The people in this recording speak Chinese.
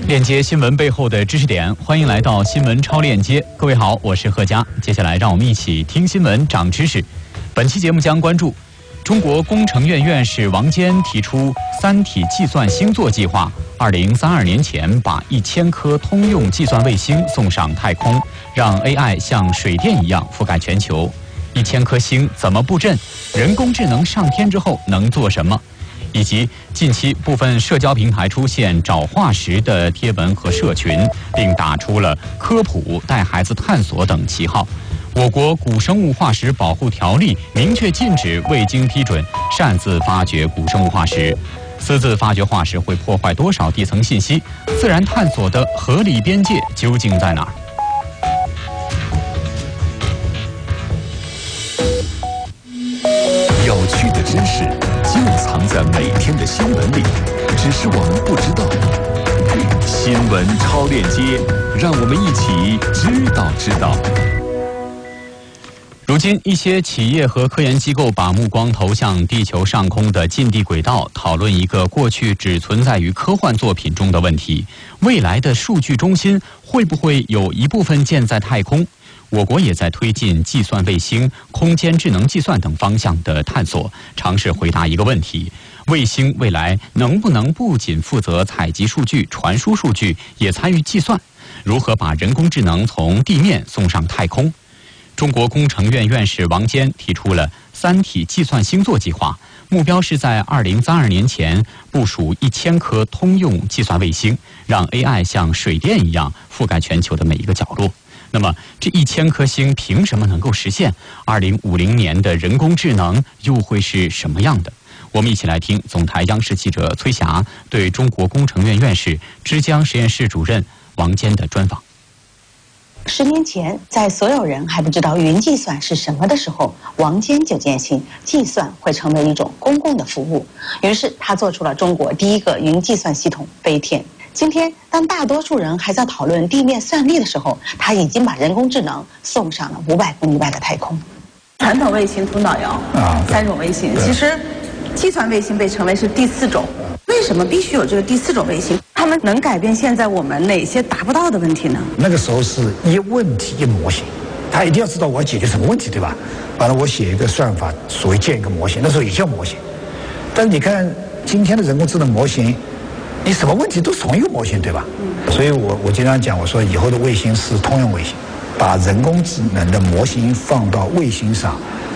链接新闻背后的知识点，欢迎来到新闻超链接。各位好，我是贺佳。接下来让我们一起听新闻长知识。本期节目将关注中国工程院院士王坚提出3体计算星座计划，2032年前把1000颗通用计算卫星送上太空，让 AI 像水电一样覆盖全球。1000颗星怎么布阵？人工智能上天之后能做什么？以及近期部分社交平台出现找化石的贴文和社群，并打出了科普、带孩子探索等旗号。我国古生物化石保护条例明确禁止未经批准擅自发掘古生物化石。私自发掘化石会破坏多少地层信息？自然探索的合理边界究竟在哪儿？ 有趣的知识就藏在每天的新闻里，只是我们不知道。新闻超链接，让我们一起知道。 如今，一些企业和科研机构把目光投向地球上空的近地轨道，讨论一个过去只存在于科幻作品中的问题：未来的数据中心会不会有一部分建在太空？我国也在推进计算卫星、空间智能计算等方向的探索，尝试回答一个问题：卫星未来能不能不仅负责采集数据、传输数据，也参与计算？如何把人工智能从地面送上太空？中国工程院院士王坚提出了3体计算星座计划，目标是在2032年前部署1000颗通用计算卫星，让 AI 像水电一样覆盖全球的每一个角落。那么，这1000颗星凭什么能够实现？2050年的人工智能又会是什么样的？我们一起来听总台央视记者崔霞对中国工程院院士、之江实验室主任王坚的专访。 10年前，在所有人还不知道云计算是什么的时候，王坚就坚信计算会成为一种公共的服务，于是他做出了中国第一个云计算系统飞天。今天，当大多数人还在讨论地面算力的时候，他已经把人工智能送上了500公里外的太空。 传统卫星、图脑遥3种卫星，其实计算卫星被称为是第4种。为什么必须有这个第4种卫星？它们能改变现在我们哪些达不到的问题呢？ 那个时候是一问题一模型，他一定要知道我要解决什么问题，对吧？完了，我写一个算法，所谓建一个模型，那时候也叫模型。但是你看今天的人工智能模型，你什么问题都是同一个模型，对吧？所以我经常讲，我说以后的卫星是通用卫星，把人工智能的模型放到卫星上，